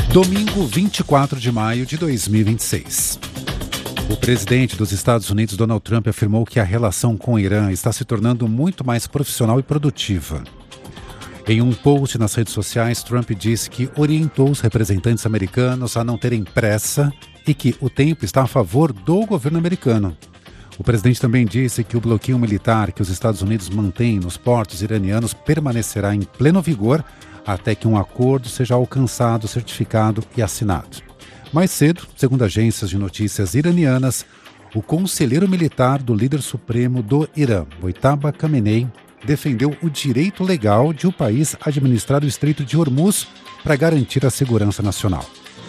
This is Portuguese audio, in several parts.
Domingo, 24 de maio de 2026. O presidente dos Estados Unidos, Donald Trump, afirmou que a relação com o Irã está se tornando muito mais profissional e produtiva. Em um post nas redes sociais, Trump disse que orientou os representantes americanos a não terem pressa e que o tempo está a favor do governo americano. O presidente também disse que o bloqueio militar que os Estados Unidos mantém nos portos iranianos permanecerá em pleno vigor até que um acordo seja alcançado, certificado e assinado. Mais cedo, segundo agências de notícias iranianas, o conselheiro militar do líder supremo do Irã, Mojtaba Khamenei, defendeu o direito legal de o país administrar o Estreito de Hormuz para garantir a segurança nacional.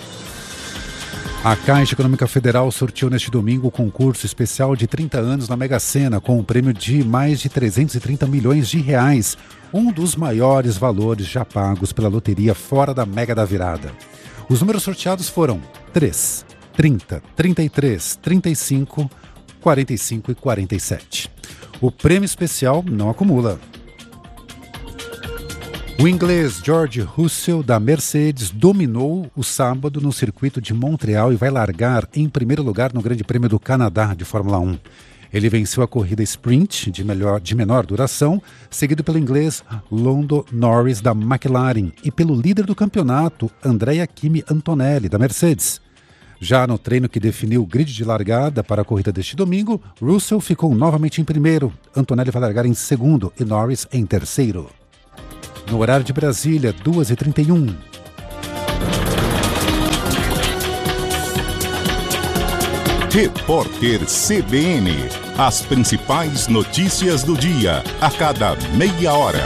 A Caixa Econômica Federal sorteou neste domingo o concurso especial de 30 anos na Mega Sena, com um prêmio de mais de 330 milhões de reais, um dos maiores valores já pagos pela loteria fora da Mega da Virada. Os números sorteados foram 3, 30, 33, 35, 45 e 47. O prêmio especial não acumula. O inglês George Russell, da Mercedes, dominou o sábado no circuito de Montreal e vai largar em primeiro lugar no Grande Prêmio do Canadá de Fórmula 1. Ele venceu a corrida sprint de menor duração, seguido pelo inglês Lando Norris, da McLaren, e pelo líder do campeonato, Andrea Kimi Antonelli, da Mercedes. Já no treino que definiu o grid de largada para a corrida deste domingo, Russell ficou novamente em primeiro, Antonelli vai largar em segundo e Norris em terceiro. No horário de Brasília, 2h31. Repórter CBN. As principais notícias do dia, a cada meia hora.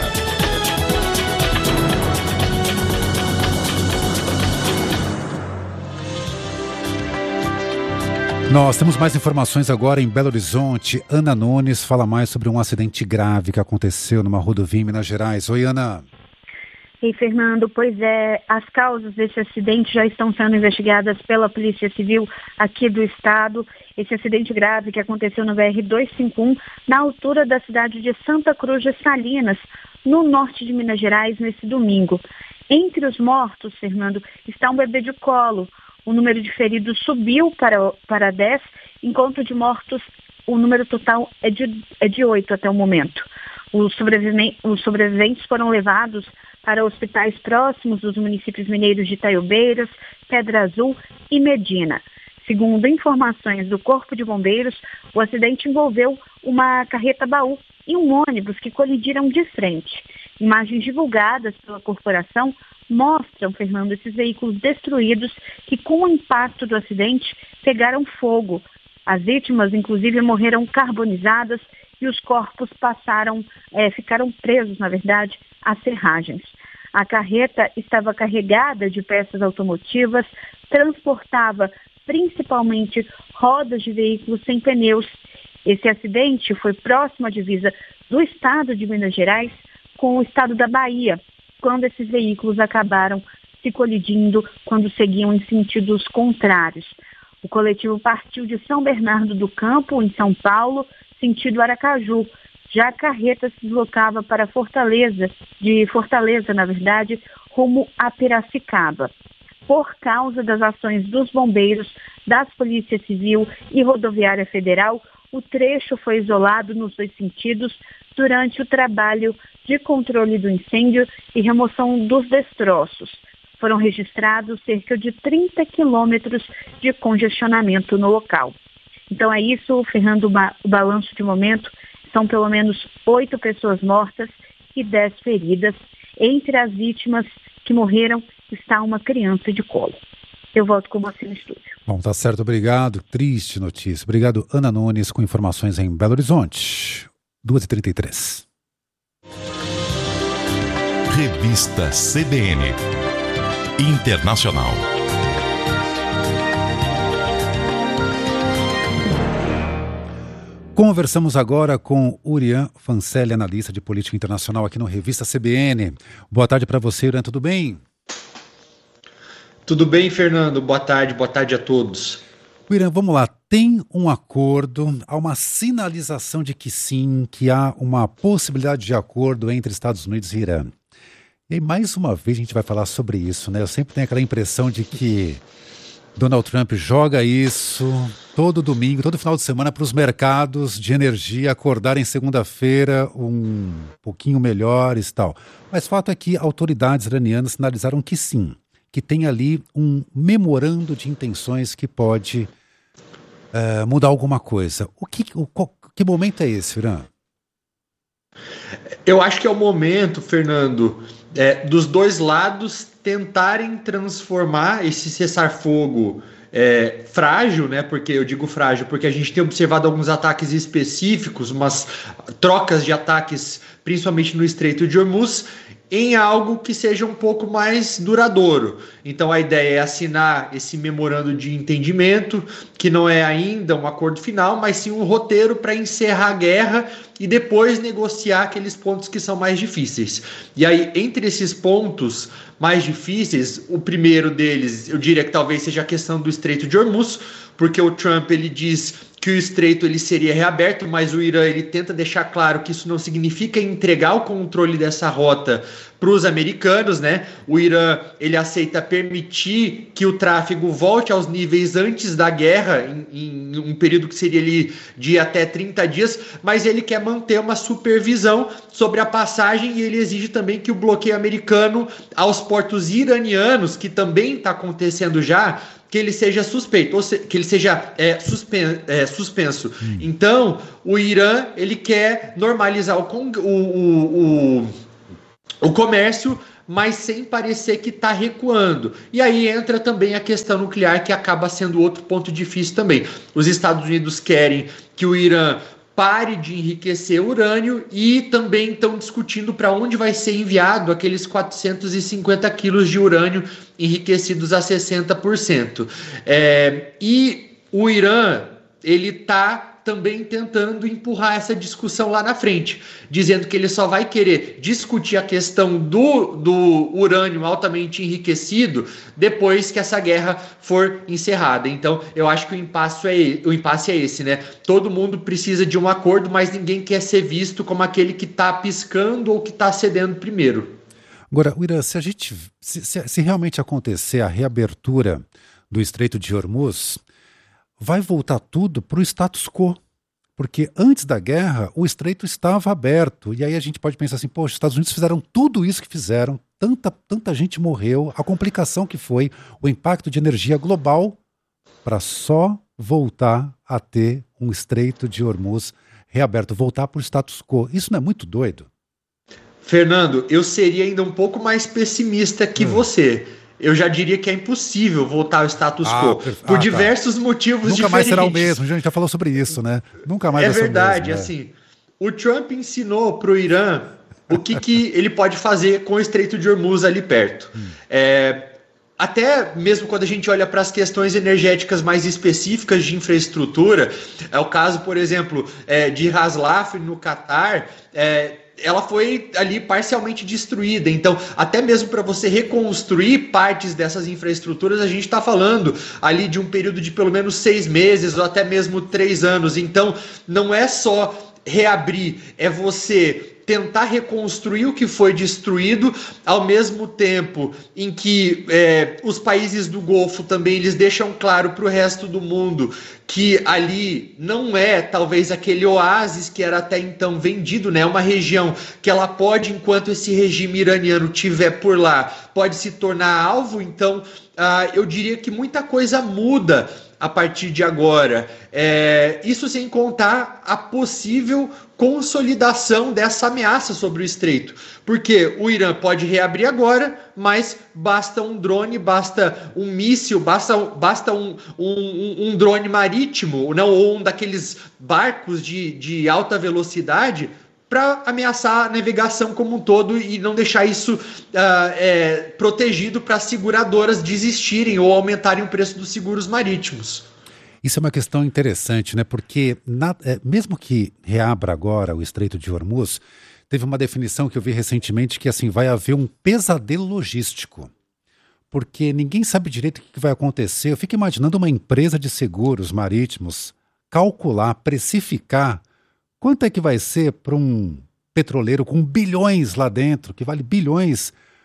Nós temos mais informações agora em Belo Horizonte. Ana Nunes fala mais sobre um acidente grave que aconteceu numa rodovia em Minas Gerais. Oi, Ana. Ei, Fernando, pois é, as causas desse acidente já estão sendo investigadas pela Polícia Civil aqui do estado. Esse acidente grave que aconteceu no BR-251, na altura da cidade de Santa Cruz de Salinas, no norte de Minas Gerais, nesse domingo. Entre os mortos, Fernando, está um bebê de colo. O número de feridos subiu para 10, enquanto de mortos o número total é de 8 até o momento. Os sobreviventes foram levados para hospitais próximos dos municípios mineiros de Itaiobeiras, Pedra Azul e Medina. Segundo informações do Corpo de Bombeiros, o acidente envolveu uma carreta-baú e um ônibus que colidiram de frente. Imagens divulgadas pela corporação mostram, Fernando, esses veículos destruídos que, com o impacto do acidente, pegaram fogo. As vítimas, inclusive, morreram carbonizadas e os corpos ficaram presos, na verdade, às serragens. A carreta estava carregada de peças automotivas, transportava principalmente rodas de veículos sem pneus. Esse acidente foi próximo à divisa do estado de Minas Gerais com o estado da Bahia, quando esses veículos acabaram se colidindo quando seguiam em sentidos contrários. O coletivo partiu de São Bernardo do Campo, em São Paulo, sentido Aracaju. Já a carreta se deslocava para Fortaleza, rumo a Piracicaba. Por causa das ações dos bombeiros, das Polícia Civil e Rodoviária Federal, o trecho foi isolado nos dois sentidos durante o trabalho de controle do incêndio e remoção dos destroços. Foram registrados cerca de 30 quilômetros de congestionamento no local. Então é isso, Fernando, o balanço de momento. São pelo menos 8 pessoas mortas e 10 feridas. Entre as vítimas que morreram está uma criança de colo. Eu volto com você no estúdio. Bom, tá certo, obrigado. Triste notícia. Obrigado, Ana Nunes, com informações em Belo Horizonte. 2h33. Revista CBN Internacional. Conversamos agora com Urian Fancelli, analista de política internacional aqui no Revista CBN. Boa tarde para você, Urian, tudo bem? Tudo bem, Fernando? Boa tarde a todos. Urian, vamos lá. Tem um acordo, há uma sinalização de que sim, que há uma possibilidade de acordo entre Estados Unidos e Irã. E mais uma vez a gente vai falar sobre isso, né? Eu sempre tenho aquela impressão de que Donald Trump joga isso todo domingo, todo final de semana para os mercados de energia acordarem segunda-feira um pouquinho melhores e tal. Mas fato é que autoridades iranianas sinalizaram que sim, que tem ali um memorando de intenções que pode mudar alguma coisa. Que momento é esse, Irã? Eu acho que é o momento, Fernando, dos dois lados tentarem transformar esse cessar-fogo frágil, né? Porque eu digo frágil, porque a gente tem observado alguns ataques específicos, umas trocas de ataques, principalmente no Estreito de Hormuz, em algo que seja um pouco mais duradouro. Então a ideia é assinar esse memorando de entendimento, que não é ainda um acordo final, mas sim um roteiro para encerrar a guerra e depois negociar aqueles pontos que são mais difíceis. E aí, entre esses pontos mais difíceis, o primeiro deles, eu diria que talvez seja a questão do Estreito de Hormuz, porque o Trump ele diz que o estreito ele seria reaberto, mas o Irã ele tenta deixar claro que isso não significa entregar o controle dessa rota para os americanos, né? O Irã ele aceita permitir que o tráfego volte aos níveis antes da guerra, em um período que seria ali de até 30 dias, mas ele quer manter uma supervisão sobre a passagem e ele exige também que o bloqueio americano aos portos iranianos, que também está acontecendo já, que ele seja suspeito, ou que ele seja suspenso. Então, o Irã ele quer normalizar o comércio, mas sem parecer que está recuando. E aí entra também a questão nuclear, que acaba sendo outro ponto difícil também. Os Estados Unidos querem que o Irã pare de enriquecer urânio e também estão discutindo para onde vai ser enviado aqueles 450 quilos de urânio enriquecidos a 60%. E o Irã, ele está também tentando empurrar essa discussão lá na frente, dizendo que ele só vai querer discutir a questão do urânio altamente enriquecido depois que essa guerra for encerrada. Então, eu acho que o impasse é esse, né? Todo mundo precisa de um acordo, mas ninguém quer ser visto como aquele que está piscando ou que está cedendo primeiro. Agora, Irã, se realmente acontecer a reabertura do Estreito de Hormuz, vai voltar tudo para o status quo, porque antes da guerra o estreito estava aberto, e aí a gente pode pensar assim, poxa, os Estados Unidos fizeram tudo isso que fizeram, tanta gente morreu, a complicação que foi, o impacto de energia global, para só voltar a ter um Estreito de Hormuz reaberto, voltar para o status quo. Isso não é muito doido? Fernando, eu seria ainda um pouco mais pessimista que você. Eu já diria que é impossível voltar ao status quo, por diversos motivos diferentes. Nunca mais será o mesmo, a gente já falou sobre isso, né? Nunca mais vai ser o mesmo. É verdade, assim, o Trump ensinou para o Irã o que ele pode fazer com o Estreito de Hormuz ali perto. Até mesmo quando a gente olha para as questões energéticas mais específicas de infraestrutura, é o caso, por exemplo, de Ras Laffan no Catar, ela foi ali parcialmente destruída. Então, até mesmo para você reconstruir partes dessas infraestruturas, a gente está falando ali de um período de pelo menos 6 meses ou até mesmo 3 anos. Então, não é só reabrir, é você tentar reconstruir o que foi destruído, ao mesmo tempo em que os países do Golfo também eles deixam claro para o resto do mundo que ali não é talvez aquele oásis que era até então vendido, né? Uma região que ela pode, enquanto esse regime iraniano tiver por lá, pode se tornar alvo. Então, eu diria que muita coisa muda a partir de agora. Isso sem contar a possível consolidação dessa ameaça sobre o estreito. Porque o Irã pode reabrir agora, mas basta um drone, basta um míssil, basta um drone marítimo, não, ou um daqueles barcos de alta velocidade para ameaçar a navegação como um todo e não deixar isso protegido para as seguradoras desistirem ou aumentarem o preço dos seguros marítimos. Isso é uma questão interessante, né? Porque mesmo que reabra agora o Estreito de Hormuz, teve uma definição que eu vi recentemente que assim, vai haver um pesadelo logístico. Porque ninguém sabe direito o que vai acontecer. Eu fico imaginando uma empresa de seguros marítimos calcular, precificar quanto é que vai ser para um petroleiro com bilhões lá dentro, que vale bilhões,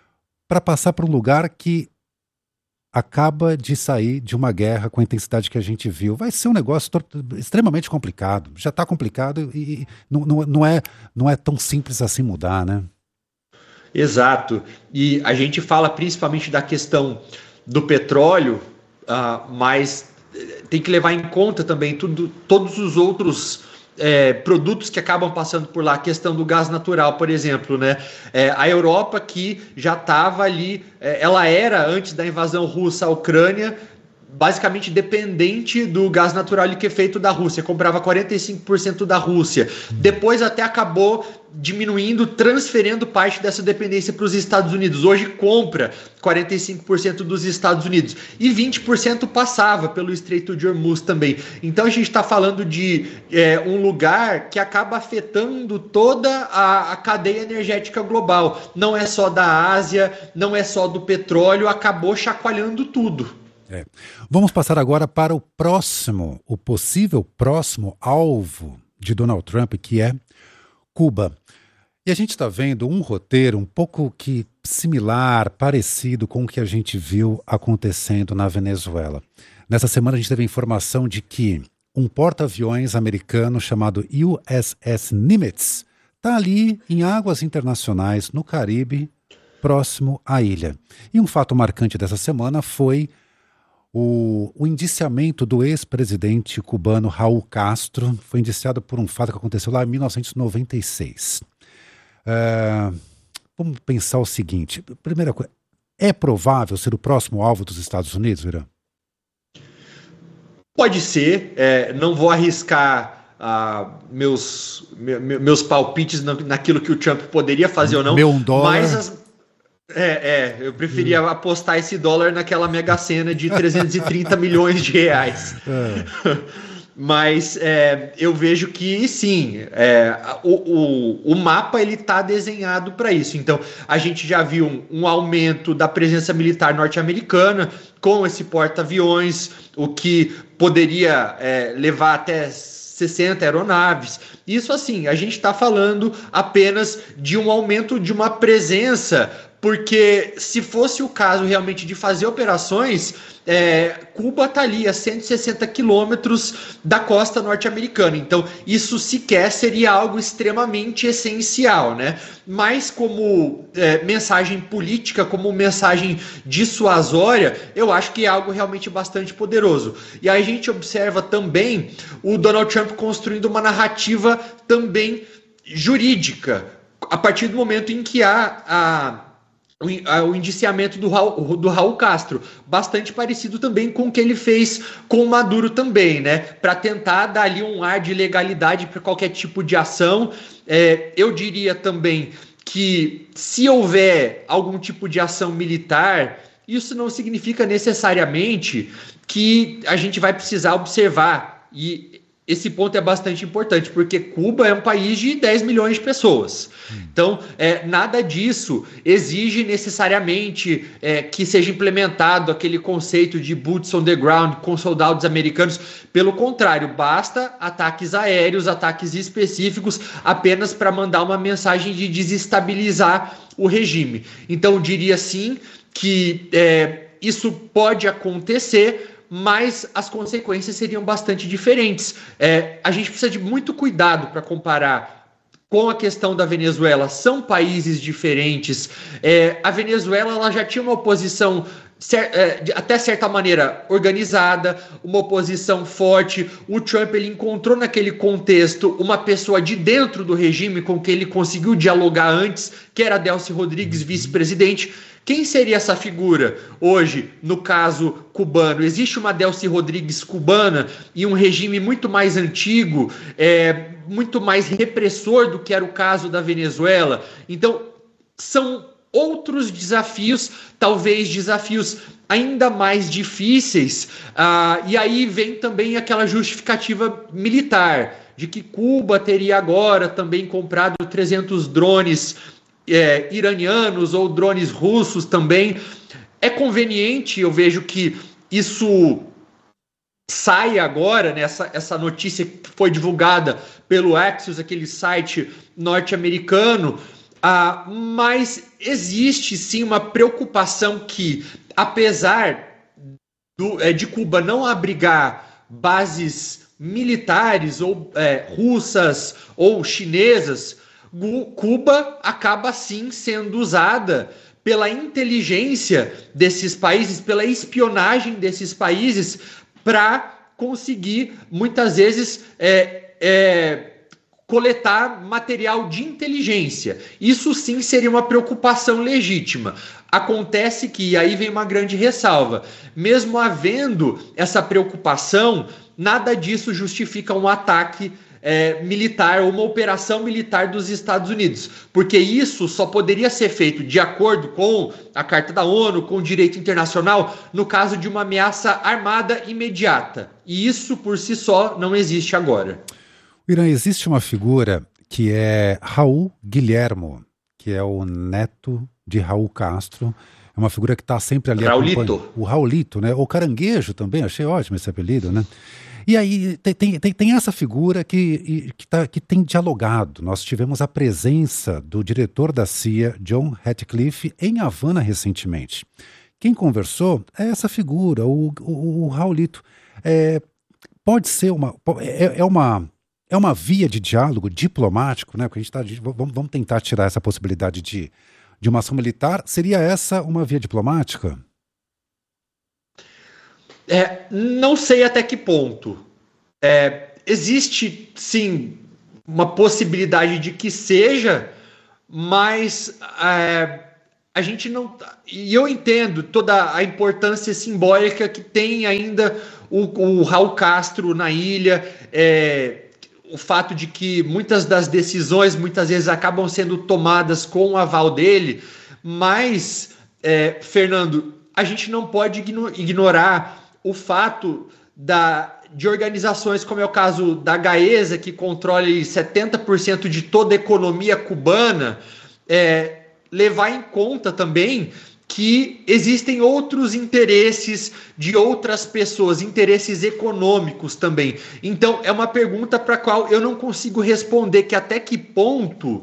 para passar para um lugar que acaba de sair de uma guerra com a intensidade que a gente viu. Vai ser um negócio extremamente complicado. Já está complicado e não é tão simples assim mudar, né? Exato. E a gente fala principalmente da questão do petróleo, mas tem que levar em conta também todos os outros produtos que acabam passando por lá. A questão do gás natural, por exemplo, né? A Europa, que já estava ali, ela era, antes da invasão russa à Ucrânia, basicamente dependente do gás natural liquefeito da Rússia, comprava 45% da Rússia. Depois até acabou diminuindo, transferindo parte dessa dependência para os Estados Unidos. Hoje compra 45% dos Estados Unidos e 20% passava pelo Estreito de Hormuz também. Então a gente está falando de um lugar que acaba afetando toda a cadeia energética global. Não é só da Ásia, não é só do petróleo, acabou chacoalhando tudo. Vamos passar agora para o possível próximo alvo de Donald Trump, que é Cuba. E a gente está vendo um roteiro um pouco que similar, parecido com o que a gente viu acontecendo na Venezuela. Nessa semana a gente teve a informação de que um porta-aviões americano chamado USS Nimitz está ali em águas internacionais no Caribe, próximo à ilha. E um fato marcante dessa semana foi o indiciamento do ex-presidente cubano Raul Castro. Foi indiciado por um fato que aconteceu lá em 1996. Vamos pensar o seguinte. Primeira coisa, é provável ser o próximo alvo dos Estados Unidos, Irã? Pode ser. Não vou arriscar meus palpites naquilo que o Trump poderia fazer ou não. Mas eu preferia apostar esse dólar naquela mega sena de 330 milhões de reais. Mas eu vejo que sim, o mapa ele está desenhado para isso. Então a gente já viu um aumento da presença militar norte-americana com esse porta-aviões, o que poderia levar até 60 aeronaves. Isso assim, a gente está falando apenas de um aumento de uma presença, porque se fosse o caso realmente de fazer operações, Cuba está ali a 160 quilômetros da costa norte-americana. Então, isso sequer seria algo extremamente essencial, né? Mas como mensagem política, como mensagem dissuasória, eu acho que é algo realmente bastante poderoso. E aí a gente observa também o Donald Trump construindo uma narrativa também jurídica, a partir do momento em que há o indiciamento do Raul Castro, bastante parecido também com o que ele fez com o Maduro também, né? Para tentar dar ali um ar de legalidade para qualquer tipo de ação. Eu diria também que se houver algum tipo de ação militar, isso não significa necessariamente que a gente vai precisar observar. E esse ponto é bastante importante, porque Cuba é um país de 10 milhões de pessoas. Então, nada disso exige necessariamente que seja implementado aquele conceito de boots on the ground com soldados americanos. Pelo contrário, basta ataques aéreos, ataques específicos, apenas para mandar uma mensagem de desestabilizar o regime. Então, eu diria sim que isso pode acontecer, mas as consequências seriam bastante diferentes. A gente precisa de muito cuidado para comparar com a questão da Venezuela. São países diferentes. A Venezuela ela já tinha uma oposição até certa maneira organizada, uma oposição forte. O Trump ele encontrou naquele contexto uma pessoa de dentro do regime com quem ele conseguiu dialogar antes, que era Delcy Rodrigues, vice-presidente. Quem seria essa figura hoje, no caso cubano? Existe uma Delcy Rodrigues cubana e um regime muito mais antigo, muito mais repressor do que era o caso da Venezuela. Então, são outros desafios, talvez desafios ainda mais difíceis. E aí vem também aquela justificativa militar, de que Cuba teria agora também comprado 300 drones iranianos ou drones russos também. É conveniente, eu vejo que isso sai agora, né, essa notícia que foi divulgada pelo Axios, aquele site norte-americano, Mas existe sim uma preocupação que, apesar de Cuba não abrigar bases militares ou russas ou chinesas, Cuba acaba sim sendo usada pela inteligência desses países, pela espionagem desses países, para conseguir muitas vezes coletar material de inteligência. Isso sim seria uma preocupação legítima. Acontece que, aí vem uma grande ressalva, mesmo havendo essa preocupação, nada disso justifica um ataque militar ou uma operação militar dos Estados Unidos, porque isso só poderia ser feito de acordo com a Carta da ONU, com o direito internacional, no caso de uma ameaça armada imediata. E isso por si só não existe agora. Irã, existe uma figura que é Raul Guillermo, que é o neto de Raul Castro. É uma figura que está sempre ali acompanhando. O Raulito, né? O Caranguejo também, achei ótimo esse apelido, né? E aí tem essa figura que tem dialogado. Nós tivemos a presença do diretor da CIA, John Ratcliffe, em Havana recentemente. Quem conversou é essa figura, o Raulito. Pode ser uma via de diálogo diplomático, né? Porque a gente vamos tentar tirar essa possibilidade de uma ação militar. Seria essa uma via diplomática? Não sei até que ponto. Existe, sim, uma possibilidade de que seja, mas a gente não... E eu entendo toda a importância simbólica que tem ainda o Raul Castro na ilha, o fato de que muitas das decisões, muitas vezes, acabam sendo tomadas com o aval dele, mas, Fernando, a gente não pode ignorar o fato de organizações como é o caso da Gaesa, que controla 70% de toda a economia cubana, levar em conta também que existem outros interesses de outras pessoas, interesses econômicos também. Então, é uma pergunta para a qual eu não consigo responder, que até que ponto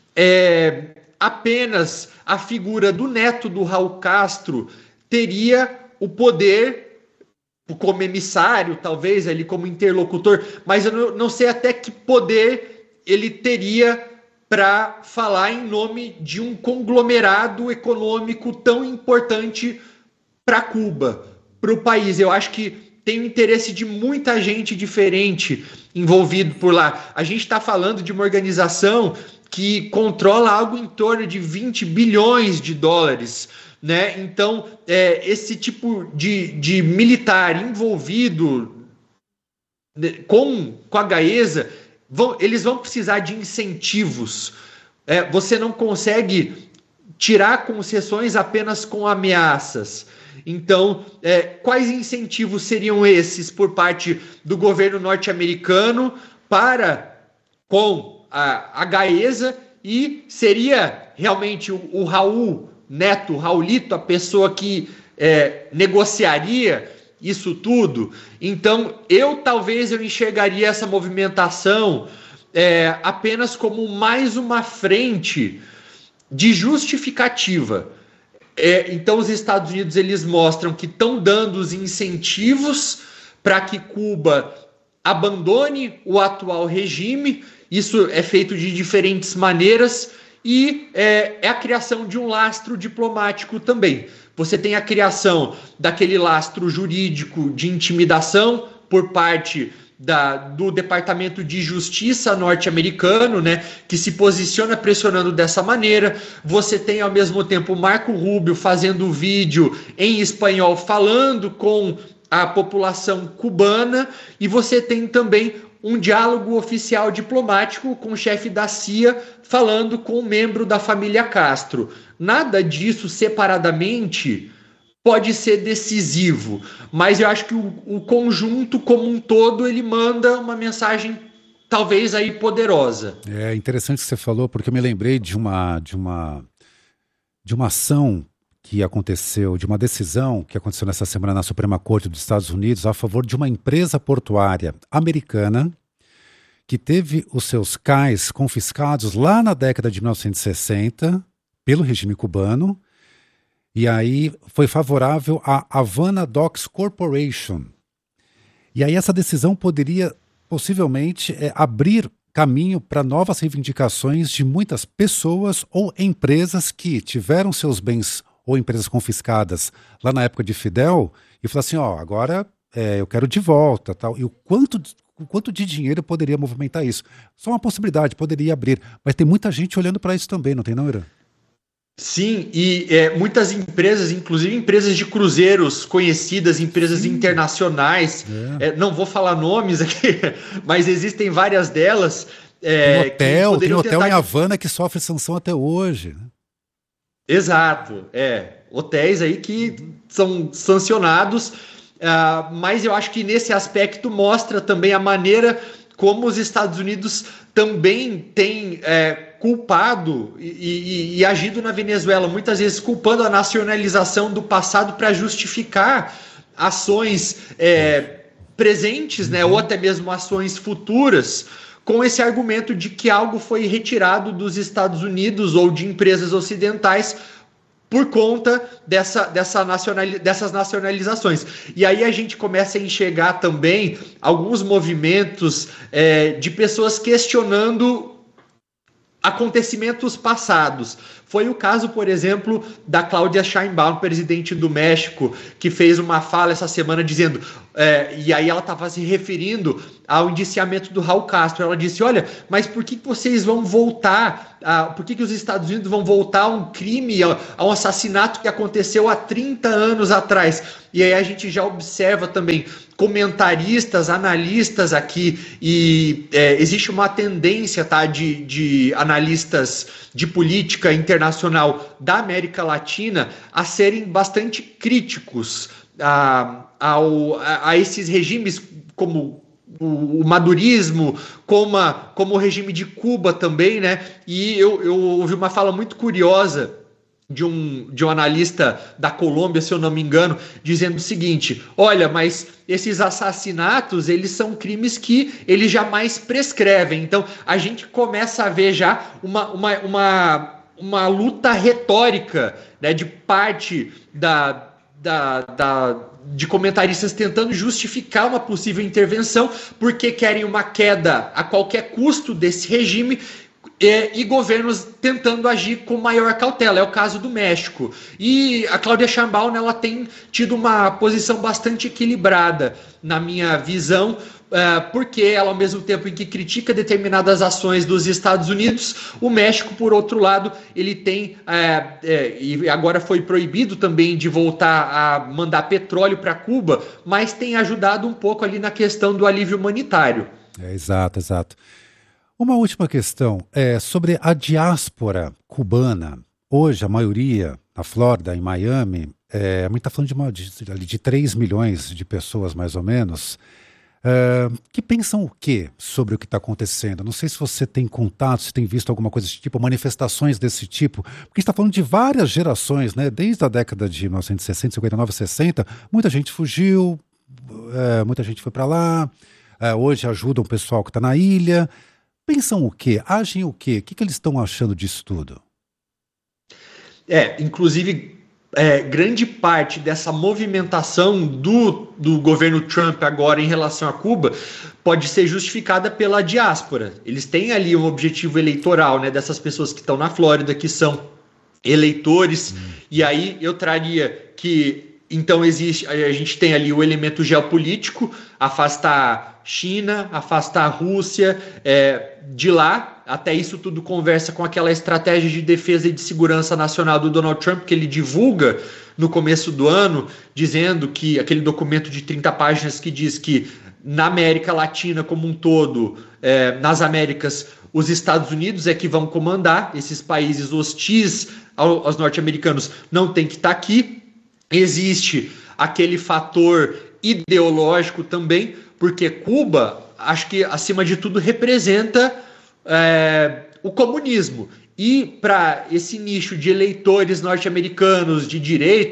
apenas a figura do neto do Raul Castro teria o poder como emissário, talvez, ali como interlocutor, mas eu não sei até que poder ele teria para falar em nome de um conglomerado econômico tão importante para Cuba, para o país. Eu acho que tem o interesse de muita gente diferente envolvido por lá. A gente está falando de uma organização que controla algo em torno de 20 bilhões de dólares, né? Então, esse tipo de militar envolvido com a Gaesa, eles vão precisar de incentivos. Você não consegue tirar concessões apenas com ameaças. Então, quais incentivos seriam esses por parte do governo norte-americano com a Gaesa? E seria realmente o Raul Neto, Raulito, a pessoa que negociaria isso tudo? Então, talvez eu enxergaria essa movimentação apenas como mais uma frente de justificativa. Então, os Estados Unidos, eles mostram que estão dando os incentivos para que Cuba abandone o atual regime. Isso é feito de diferentes maneiras e é a criação de um lastro diplomático também. Você tem a criação daquele lastro jurídico de intimidação por parte do Departamento de Justiça norte-americano, né, que se posiciona pressionando dessa maneira. Você tem, ao mesmo tempo, o Marco Rubio fazendo vídeo em espanhol, falando com a população cubana, e você tem também um diálogo oficial diplomático com o chefe da CIA falando com um membro da família Castro. Nada disso separadamente pode ser decisivo, mas eu acho que o conjunto como um todo, ele manda uma mensagem talvez aí poderosa. É interessante o que você falou, porque eu me lembrei de uma ação que aconteceu, de uma decisão que aconteceu nessa semana na Suprema Corte dos Estados Unidos a favor de uma empresa portuária americana que teve os seus cais confiscados lá na década de 1960 pelo regime cubano, e aí foi favorável à Havana Docks Corporation. E aí essa decisão poderia possivelmente abrir caminho para novas reivindicações de muitas pessoas ou empresas que tiveram seus bens ou empresas confiscadas lá na época de Fidel e falaram assim, agora eu quero de volta, tal. E o quanto de dinheiro poderia movimentar isso? Só uma possibilidade, poderia abrir. Mas tem muita gente olhando para isso também, não tem não, Irã? Sim, e muitas empresas, inclusive empresas de cruzeiros conhecidas, empresas internacionais, não vou falar nomes aqui, mas existem várias delas. Tem hotel em Havana que sofre sanção até hoje. Exato, hotéis aí que são sancionados, mas eu acho que nesse aspecto mostra também a maneira como os Estados Unidos também têm culpado e agido na Venezuela, muitas vezes culpando a nacionalização do passado para justificar ações presentes, né, ou até mesmo ações futuras, com esse argumento de que algo foi retirado dos Estados Unidos ou de empresas ocidentais por conta dessas nacionalizações. E aí a gente começa a enxergar também alguns movimentos de pessoas questionando acontecimentos passados. Foi o caso, por exemplo, da Claudia Sheinbaum, presidente do México, que fez uma fala essa semana dizendo, e aí ela estava se referindo ao indiciamento do Raul Castro. Ela disse, olha, mas por que vocês vão voltar, por que os Estados Unidos vão voltar a um crime, a um assassinato que aconteceu há 30 anos atrás? E aí a gente já observa também comentaristas, analistas aqui, e existe uma tendência, tá, de analistas de política internacional da América Latina a serem bastante críticos a esses regimes como o madurismo, como o regime de Cuba também, né? E eu ouvi uma fala muito curiosa de um analista da Colômbia, se eu não me engano, dizendo o seguinte, olha, mas esses assassinatos, eles são crimes que eles jamais prescrevem. Então, a gente começa a ver já uma luta retórica, né, de parte de comentaristas tentando justificar uma possível intervenção porque querem uma queda a qualquer custo desse regime e governos tentando agir com maior cautela. É o caso do México. E a Claudia Sheinbaum, ela tem tido uma posição bastante equilibrada, na minha visão, porque ela, ao mesmo tempo em que critica determinadas ações dos Estados Unidos, o México, por outro lado, ele tem, e agora foi proibido também de voltar a mandar petróleo para Cuba, mas tem ajudado um pouco ali na questão do alívio humanitário. Exato. Uma última questão é sobre a diáspora cubana. Hoje, a maioria, na Flórida, em Miami, a gente está falando de 3 milhões de pessoas, mais ou menos, que pensam o quê sobre o que está acontecendo? Não sei se você tem contato, se tem visto alguma coisa desse tipo, manifestações desse tipo, porque a gente está falando de várias gerações, né? Desde a década de 1960, 59, 60, muita gente fugiu, muita gente foi para lá, hoje ajudam o pessoal que está na ilha. Pensam o quê? Agem o quê? O que eles estão achando disso tudo? Inclusive, grande parte dessa movimentação do governo Trump agora em relação a Cuba pode ser justificada pela diáspora. Eles têm ali um objetivo eleitoral, né, dessas pessoas que estão na Flórida, que são eleitores, e aí eu traria que então a gente tem ali o elemento geopolítico, afastar China, afastar a Rússia de lá. Até isso tudo conversa com aquela estratégia de defesa e de segurança nacional do Donald Trump, que ele divulga no começo do ano, dizendo que aquele documento de 30 páginas que diz que na América Latina como um todo, nas Américas, os Estados Unidos é que vão comandar, esses países hostis aos norte-americanos não tem que estar aqui. Existe aquele fator ideológico também, porque Cuba, acho que acima de tudo, representa o comunismo. E para esse nicho de eleitores norte-americanos de direita,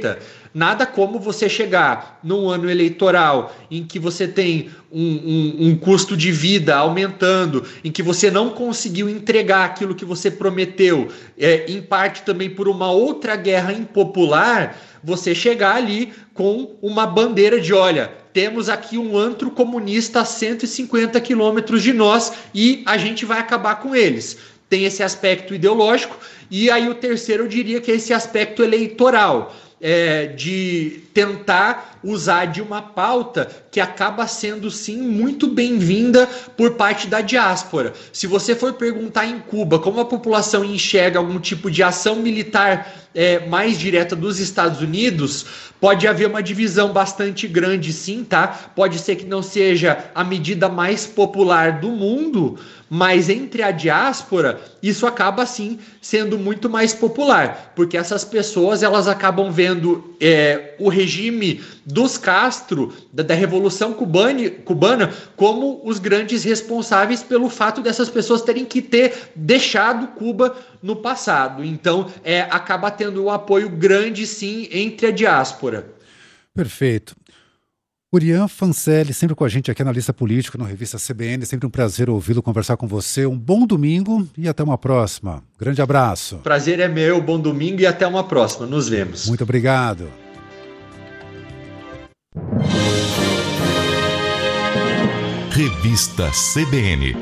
Nada como você chegar num ano eleitoral em que você tem um custo de vida aumentando, em que você não conseguiu entregar aquilo que você prometeu, em parte também por uma outra guerra impopular, você chegar ali com uma bandeira de, olha, temos aqui um antro comunista a 150 quilômetros de nós e a gente vai acabar com eles. Tem esse aspecto ideológico, e aí o terceiro eu diria que é esse aspecto eleitoral, de tentar usar de uma pauta que acaba sendo sim muito bem-vinda por parte da diáspora. Se você for perguntar em Cuba como a população enxerga algum tipo de ação militar mais direta dos Estados Unidos, pode haver uma divisão bastante grande sim, tá? Pode ser que não seja a medida mais popular do mundo, mas entre a diáspora, isso acaba sim sendo muito mais popular, porque essas pessoas elas acabam vendo o regime dos Castro, da Revolução Cubana, como os grandes responsáveis pelo fato dessas pessoas terem que ter deixado Cuba no passado. Então, acaba tendo um apoio grande, sim, entre a diáspora. Perfeito. Urian Fancelli, sempre com a gente aqui, analista político na revista CBN. Sempre um prazer ouvi-lo, conversar com você. Um bom domingo e até uma próxima. Grande abraço. Prazer é meu, bom domingo e até uma próxima. Nos vemos. Muito obrigado. Revista CBN.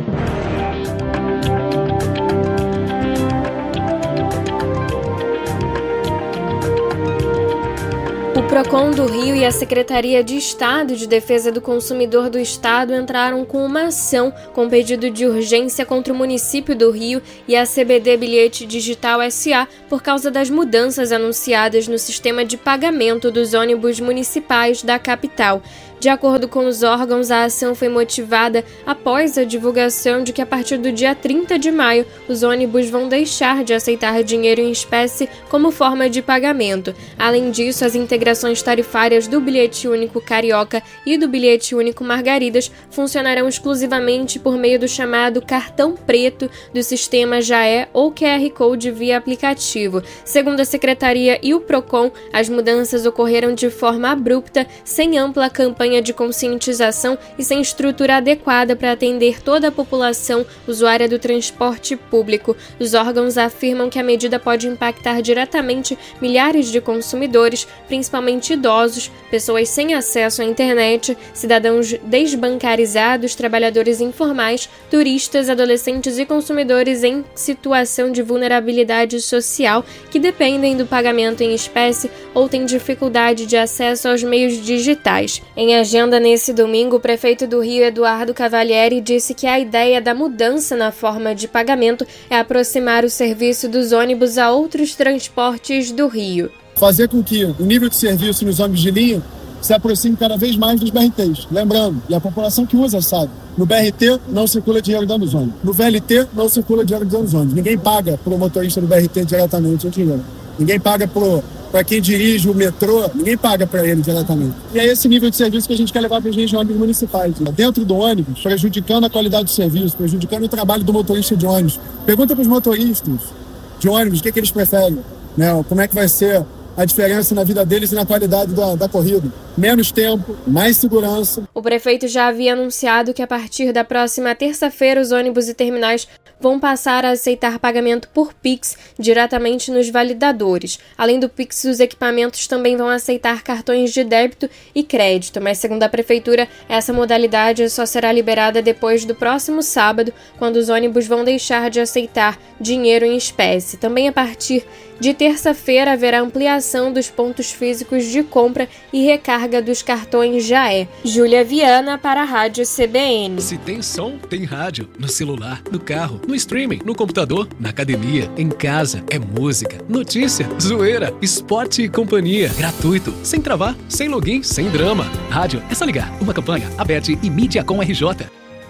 O PROCON do Rio e a Secretaria de Estado de Defesa do Consumidor do Estado entraram com uma ação com pedido de urgência contra o município do Rio e a CBD Bilhete Digital S.A. por causa das mudanças anunciadas no sistema de pagamento dos ônibus municipais da capital. De acordo com os órgãos, a ação foi motivada após a divulgação de que a partir do dia 30 de maio, os ônibus vão deixar de aceitar dinheiro em espécie como forma de pagamento. Além disso, as integrações tarifárias do Bilhete Único Carioca e do Bilhete Único Margaridas funcionarão exclusivamente por meio do chamado cartão preto do sistema JAE ou QR Code via aplicativo. Segundo a Secretaria e o PROCON, as mudanças ocorreram de forma abrupta, sem ampla campanha de conscientização e sem estrutura adequada para atender toda a população usuária do transporte público. Os órgãos afirmam que a medida pode impactar diretamente milhares de consumidores, principalmente idosos, pessoas sem acesso à internet, cidadãos desbancarizados, trabalhadores informais, turistas, adolescentes e consumidores em situação de vulnerabilidade social que dependem do pagamento em espécie ou têm dificuldade de acesso aos meios digitais. Em agenda nesse domingo, o prefeito do Rio, Eduardo Cavalieri, disse que a ideia da mudança na forma de pagamento é aproximar o serviço dos ônibus a outros transportes do Rio. Fazer com que o nível de serviço nos ônibus de linha se aproxime cada vez mais dos BRTs. Lembrando, e a população que usa sabe, no BRT não circula dinheiro dentro dos ônibus. No VLT não circula dinheiro dentro dos ônibus. Ninguém paga para o motorista do BRT diretamente o dinheiro. Ninguém paga para quem dirige o metrô, ninguém paga para ele diretamente. E é esse nível de serviço que a gente quer levar para as regiões municipais. Dentro do ônibus, prejudicando a qualidade do serviço, prejudicando o trabalho do motorista de ônibus. Pergunta para os motoristas de ônibus o que eles preferem, né? Como é que vai ser a diferença na vida deles e na qualidade da corrida. Menos tempo, mais segurança. O prefeito já havia anunciado que a partir da próxima terça-feira os ônibus e terminais vão passar a aceitar pagamento por Pix diretamente nos validadores. Além do Pix, os equipamentos também vão aceitar cartões de débito e crédito, mas segundo a prefeitura, essa modalidade só será liberada depois do próximo sábado, quando os ônibus vão deixar de aceitar dinheiro em espécie. Também a partir de terça-feira haverá ampliação dos pontos físicos de compra e recarga dos cartões JAE. Júlia Viana para a Rádio CBN. Se tem som, tem rádio. No celular, no carro, no streaming, no computador, na academia, em casa. É música, notícia, zoeira, esporte e companhia. Gratuito, sem travar, sem login, sem drama. Rádio, é só ligar. Uma campanha, Aberte e Mídia com RJ.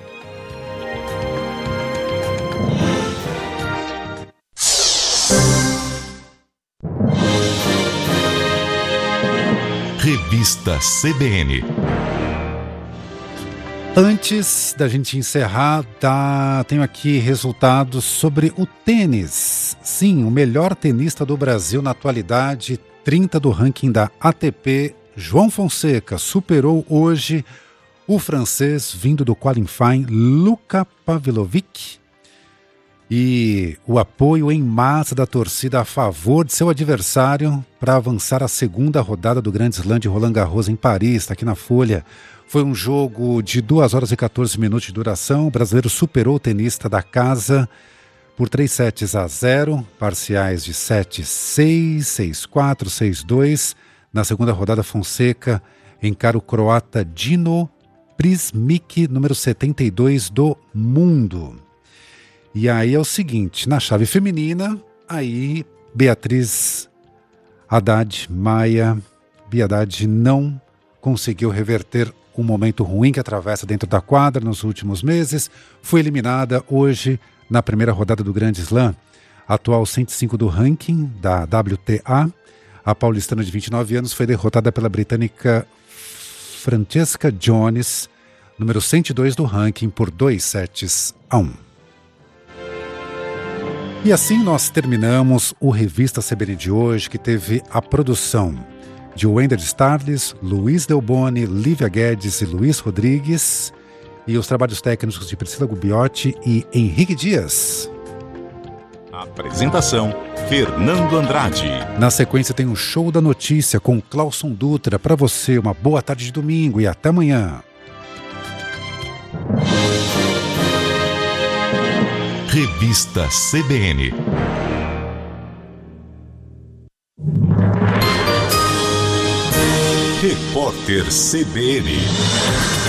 Revista CBN. Antes da gente encerrar, tenho aqui resultados sobre o tênis. Sim, o melhor tenista do Brasil na atualidade 30 do ranking da ATP. João Fonseca superou hoje o francês vindo do qualifying Luka Pavlovic. E o apoio em massa da torcida a favor de seu adversário para avançar à segunda rodada do Grand Slam de Roland Garros em Paris, está aqui na Folha. Foi um jogo de 2 horas e 14 minutos de duração. O brasileiro superou o tenista da casa por 3-0, parciais de 7-6, 6-4, 6-2. Na segunda rodada, Fonseca encara o croata Dino Prismic, número 72 do mundo. E aí é o seguinte, na chave feminina, aí Beatriz Maia Haddad não conseguiu reverter um momento ruim que atravessa dentro da quadra nos últimos meses. Foi eliminada hoje na primeira rodada do Grand Slam, atual 105 do ranking da WTA. A paulistana de 29 anos foi derrotada pela britânica Francesca Jones, número 102 do ranking, por 2-1. E assim nós terminamos o Revista CBN de hoje, que teve a produção de Wender Starles, Luiz Delboni, Lívia Guedes e Luiz Rodrigues, e os trabalhos técnicos de Priscila Gubiotti e Henrique Dias. Apresentação, Fernando Andrade. Na sequência tem o Show da Notícia com Clauson Dutra. Para você, uma boa tarde de domingo e até amanhã. Revista CBN. Repórter CBN.